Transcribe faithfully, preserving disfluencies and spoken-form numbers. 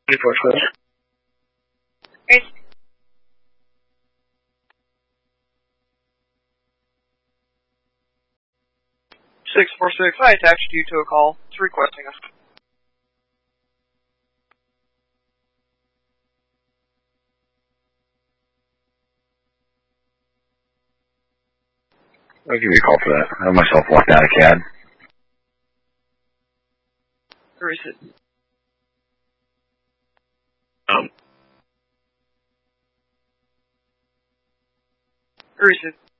twenty-four twelve. Hey, six four six, I attached you to a call. It's requesting us. I'll give you a call for that. I have myself walked out of C A D. Where is it? Um, Where is it?